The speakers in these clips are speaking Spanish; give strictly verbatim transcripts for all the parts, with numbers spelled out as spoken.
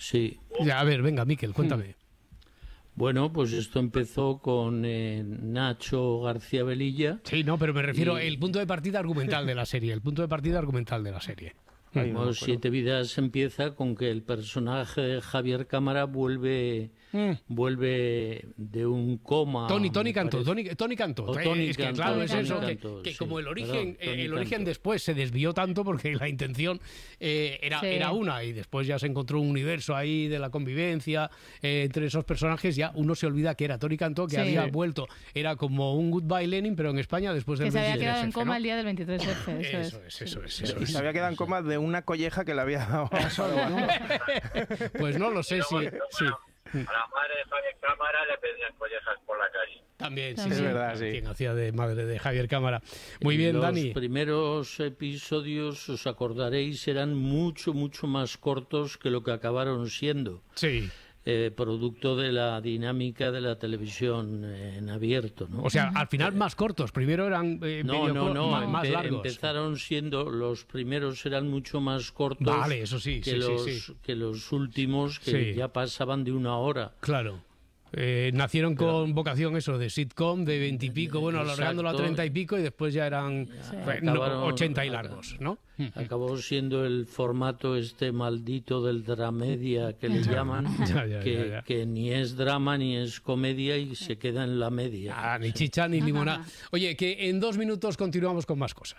Sí. Ya, a ver, venga, Miquel, cuéntame. Bueno, pues esto empezó con eh, Nacho García Velilla. Sí, no, pero me refiero y... el punto de partida argumental de la serie, el punto de partida argumental de la serie. Ay, no, Siete Vidas empieza con que el personaje de Javier Cámara vuelve mm. vuelve de un coma. Tony, Tony Cantó, Tony, Tony Cantó. O Tony es que Cantó, claro, es Tony eso, Cantó, que, que sí, como el origen, perdón, eh, el origen después se desvió tanto porque la intención eh, era, sí. era una y después ya se encontró un universo ahí de la convivencia eh, entre esos personajes, ya uno se olvida que era Tony Cantó, que sí. había vuelto, era como un Goodbye Lenin, pero en España después del que se había quedado en F, coma ¿no? el día del veintitrés F. Eso, eso es, eso es. Eso y es. se había quedado en coma de una colleja que le había dado a Solo, ¿no? Pues no lo sé si... Bueno, sí. A la madre de Javier Cámara le pedían collejas por la calle. También, sí, es sí. verdad, sí. Quien hacía de madre de Javier Cámara. Muy bien, Los Dani. Los primeros episodios, os acordaréis, eran mucho, mucho más cortos que lo que acabaron siendo. Sí. Eh, producto de la dinámica de la televisión eh, en abierto, ¿no? O sea, al final más cortos. Primero eran eh, no, medio no, no, más, más largos. Empezaron siendo, los primeros eran mucho más cortos. Vale, eso sí, que sí, los, sí, sí. que los últimos que sí. ya pasaban de una hora. Claro. Eh, nacieron con Pero, vocación eso de sitcom de veintipico, bueno, alargándolo a treinta y pico y después ya eran sí. ochenta y largos, ¿no? Acabó siendo el formato este maldito del dramedia que le llaman, ya, ya, que, ya, ya. que ni es drama ni es comedia y se queda en la media. Ah, ni chicha ni limonada. Oye, que en dos minutos continuamos con más cosas.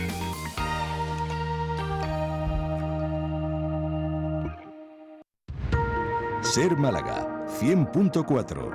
Ser Málaga cien punto cuatro.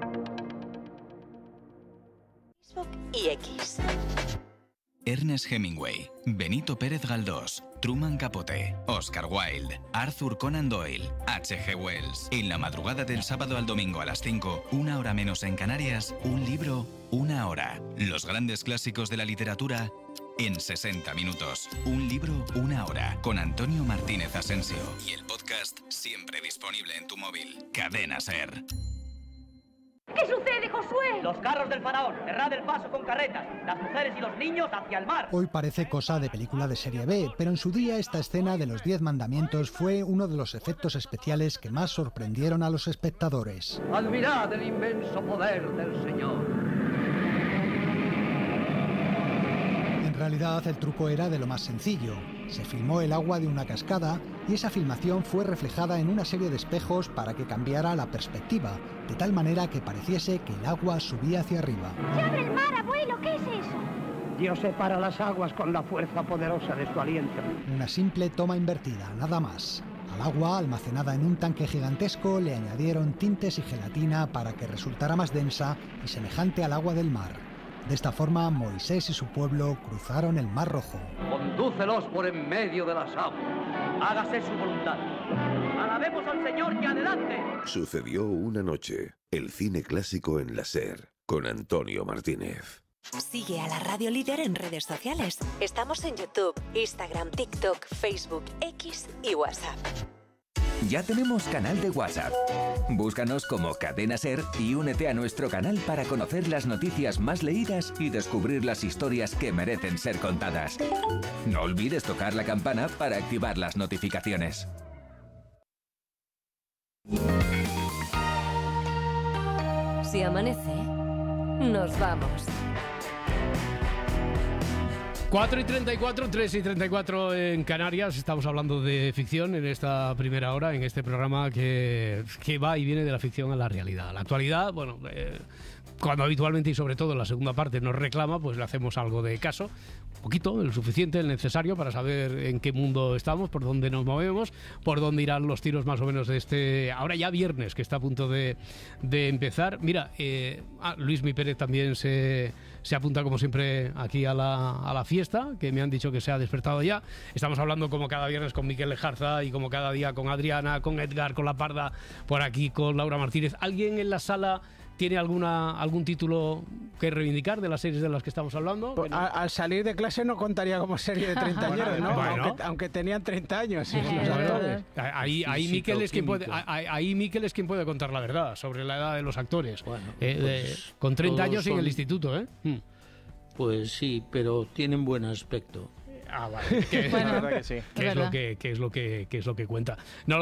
Facebook y X. Ernest Hemingway, Benito Pérez Galdós, Truman Capote, Oscar Wilde, Arthur Conan Doyle, H G Wells. En la madrugada del sábado al domingo a las cinco, una hora menos en Canarias, un libro, una hora. Los grandes clásicos de la literatura en sesenta minutos. Un libro, una hora. Con Antonio Martínez Asensio. Y el podcast siempre disponible en tu móvil. Cadena SER. ¿Qué sucede, Josué? Los carros del faraón, cerrad el paso con carretas, las mujeres y los niños hacia el mar. Hoy parece cosa de película de serie B, pero en su día esta escena de los diez mandamientos fue uno de los efectos especiales que más sorprendieron a los espectadores. Admirad el inmenso poder del Señor. En realidad el truco era de lo más sencillo. Se filmó el agua de una cascada y esa filmación fue reflejada en una serie de espejos para que cambiara la perspectiva, de tal manera que pareciese que el agua subía hacia arriba. ¡Se abre el mar, abuelo! ¿Qué es eso? Dios separa las aguas con la fuerza poderosa de su aliento. Una simple toma invertida, nada más. Al agua, almacenada en un tanque gigantesco, le añadieron tintes y gelatina para que resultara más densa y semejante al agua del mar. De esta forma, Moisés y su pueblo cruzaron el Mar Rojo. Condúcelos por en medio de las aguas. Hágase su voluntad. Alabemos al Señor y adelante. Sucedió una noche. El cine clásico en la SER. Con Antonio Martínez. Sigue a la Radio Líder en redes sociales. Estamos en YouTube, Instagram, TikTok, Facebook, X y WhatsApp. Ya tenemos canal de WhatsApp. Búscanos como Cadena SER y únete a nuestro canal para conocer las noticias más leídas y descubrir las historias que merecen ser contadas. No olvides tocar la campana para activar las notificaciones. Si amanece, nos vamos. cuatro y treinta y cuatro, tres y treinta y cuatro en Canarias. Estamos hablando de ficción en esta primera hora, en este programa que, que va y viene de la ficción a la realidad. La actualidad, bueno, eh, cuando habitualmente y sobre todo en la segunda parte nos reclama, pues le hacemos algo de caso. Un poquito, el suficiente, el necesario para saber en qué mundo estamos, por dónde nos movemos, por dónde irán los tiros más o menos de este, ahora ya viernes, que está a punto de, de empezar. Mira, eh, ah, Luis Mi Pérez también se, se apunta como siempre aquí a la, a la fiesta, que me han dicho que se ha despertado ya. Estamos hablando como cada viernes con Miquel Lejarza y como cada día con Adriana, con Edgar, con La Parda, por aquí con Laura Martínez. ¿Alguien en la sala tiene alguna algún título que reivindicar de las series de las que estamos hablando? Pues, a, al salir de clase no contaría como serie de treintañeros, ¿no? Bueno. Aunque, aunque tenían treinta años. Sí, los actores. Ahí, ahí, Miquel es quien puede, ahí, ahí Miquel es quien puede contar la verdad sobre la edad de los actores. Bueno, eh, pues, de, con treinta años son... en el instituto, ¿eh? Hmm. Pues sí, pero tienen buen aspecto. Ah, vale. Que, bueno, la verdad que sí. Que es, es lo que, que es lo que, que es lo que cuenta. No,